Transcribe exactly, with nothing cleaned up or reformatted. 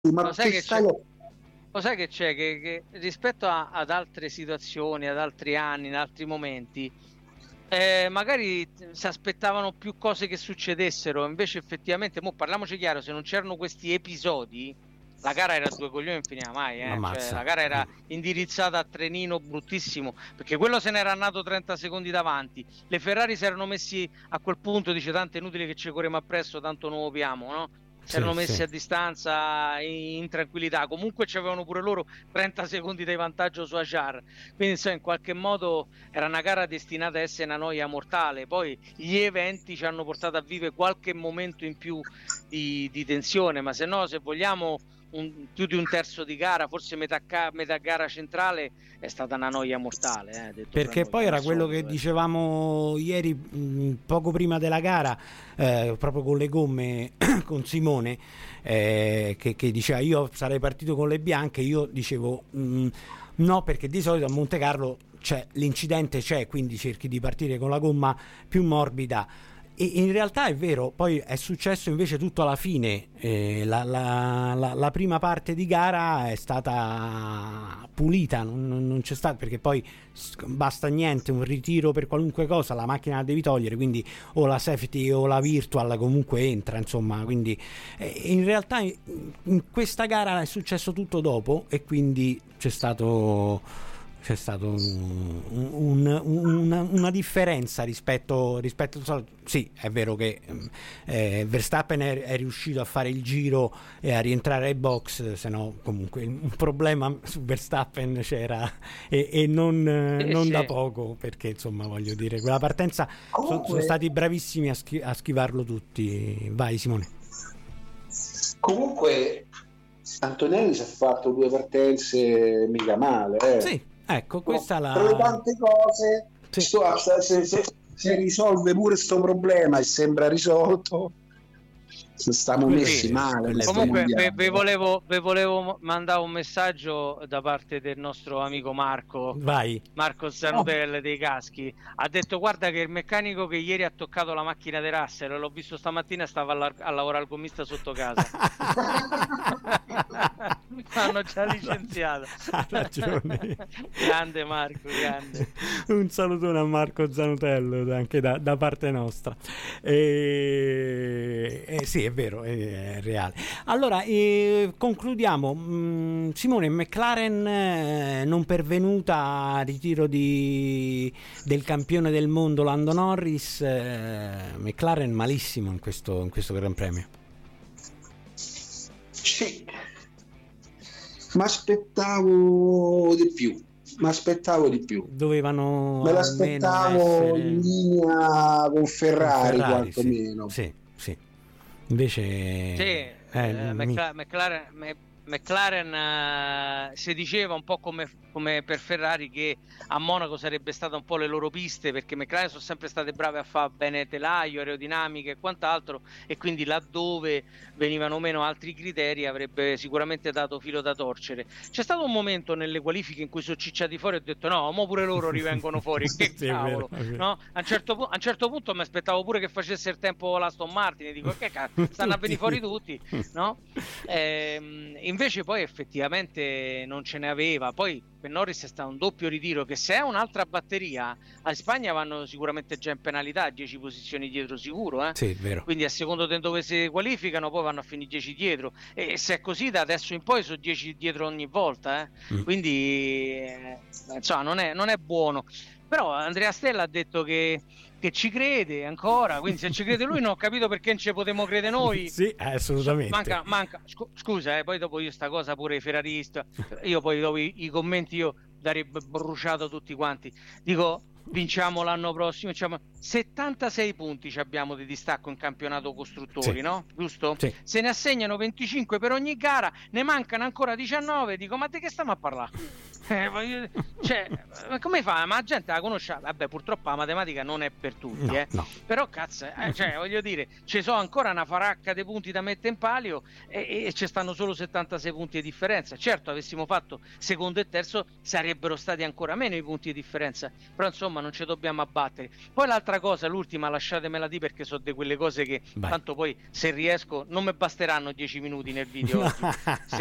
Ma lo sai che che stai... c'è? Lo sai che c'è? Che, che rispetto a- ad altre situazioni, ad altri anni, in altri momenti, eh, magari si aspettavano più cose che succedessero, invece effettivamente, mo parliamoci chiaro, se non c'erano questi episodi, la gara era a due coglioni, non finiva mai, eh? Cioè, la Ammazza. gara era indirizzata a trenino bruttissimo, perché quello se n'era andato trenta secondi davanti, le Ferrari si erano messi a quel punto, dice tanto è inutile che ci corriamo appresso, tanto non copiamo, no? Si erano Sì, messi sì. a distanza in, in tranquillità, comunque c'avevano pure loro trenta secondi di vantaggio su Ajar, quindi insomma, in qualche modo era una gara destinata a essere una noia mortale. Poi gli eventi ci hanno portato a vivere qualche momento in più di, di tensione, ma se no, se vogliamo un, più di un terzo di gara, forse metà, ca- metà gara centrale è stata una noia mortale, eh, detto Perché fra noi, poi come era al quello solito, che eh. dicevamo ieri, mh, poco prima della gara, eh, proprio con le gomme, con Simone, eh, che, che diceva io sarei partito con le bianche. Io dicevo mh, no, perché di solito a Monte Carlo c'è, l'incidente c'è, quindi cerchi di partire con la gomma più morbida. E in realtà è vero, poi è successo invece tutto alla fine. Eh, la, la, la, la prima parte di gara è stata pulita, non, non c'è stato, perché poi basta niente, un ritiro per qualunque cosa, la macchina la devi togliere, quindi o la safety o la virtual comunque entra, insomma, quindi eh, in realtà in, in questa gara è successo tutto dopo, e quindi c'è stato c'è stato un, un, una, una differenza rispetto rispetto sì, è vero che eh, Verstappen è, è riuscito a fare il giro e a rientrare ai box, se no comunque un problema su Verstappen c'era, e, e non, Sì, non sì. da poco, perché insomma voglio dire, quella partenza Comunque- sono, sono stati bravissimi a, schi- a schivarlo tutti. Vai Simone. Comunque Antonelli si è fatto due partenze mica male, eh. Sì, ecco, questa Tra le la tante cose, Sì. sto- se, se- se risolve pure sto problema e sembra risolto, se stiamo Quello messi sì, male. quello è questo Comunque, mondiale. ve, ve volevo, ve volevo mandare un messaggio da parte del nostro amico Marco, vai. Marco Zanutelle dei Caschi. Ha detto: guarda che il meccanico che ieri ha toccato la macchina di Russell, l'ho visto stamattina, stava a, la- a lavorare al gommista sotto casa. L'hanno già licenziato. Ha ragione. Grande Marco, grande. Un salutone a Marco Zanutello anche da, da parte nostra. E, e sì, è vero, è, è reale. Allora, eh, concludiamo. Mm, Simone, McLaren eh, non pervenuta a ritiro di, del campione del mondo Lando Norris. eh, McLaren malissimo in questo, in questo Gran Premio. Sì, mi aspettavo di più. Mi aspettavo di più. Dovevano Me almeno l'aspettavo essere in linea con Ferrari, con Ferrari, quantomeno. Sì, sì, sì. Invece Sì, eh, eh, mi- Mcla- McLaren, Me- McLaren eh, si diceva un po' come, come per Ferrari che a Monaco sarebbe stata un po' le loro piste, perché McLaren sono sempre state brave a fare bene telaio, aerodinamica e quant'altro, e quindi laddove venivano meno altri criteri avrebbe sicuramente dato filo da torcere. C'è stato un momento nelle qualifiche in cui sono cicciati fuori e ho detto no, mo pure loro rivengono fuori, che Sì, è vero, cavolo, è vero. no? A un certo, pu- a un certo punto mi aspettavo pure che facesse il tempo l'Aston Martin, e dico che cazzo, stanno a venire fuori tutti, no? Ehm, invece poi effettivamente non ce ne aveva. Poi per Norris è stato un doppio ritiro, che se è un'altra batteria a Spagna vanno sicuramente già in penalità, dieci posizioni dietro sicuro, eh? Sì, è vero. Quindi a secondo di dove si qualificano poi vanno a finire dieci dietro, e se è così da adesso in poi sono dieci dietro ogni volta, eh? Mm. Quindi eh, insomma non è, non è buono. Però Andrea Stella ha detto che, che ci crede ancora, quindi se ci crede lui non ho capito perché non ci potremmo credere noi. Sì, eh, assolutamente. Manca, manca. Scu- scusa, eh, poi dopo io sta cosa pure i ferraristi, io poi dopo i, i commenti io darei b- bruciato tutti quanti. Dico, vinciamo l'anno prossimo, diciamo, settantasei punti ci abbiamo di distacco in campionato costruttori, Sì. no? Giusto? Sì. Se ne assegnano venticinque per ogni gara, ne mancano ancora diciannove, dico, ma di che stiamo a parlare? Eh, voglio- cioè, ma come fa? Ma la gente la conosce? Vabbè, purtroppo la matematica non è per tutti, No, eh. no. Però cazzo, eh, cioè, voglio dire, ci sono ancora una faracca dei punti da mettere in palio, e, e ci stanno solo settantasei punti di differenza. Certo, avessimo fatto secondo e terzo sarebbero stati ancora meno i punti di differenza, però insomma ma non ci dobbiamo abbattere. Poi l'altra cosa, l'ultima, lasciatemela di perché sono di quelle cose che Vai. tanto poi se riesco non mi basteranno dieci minuti nel video oggi. Se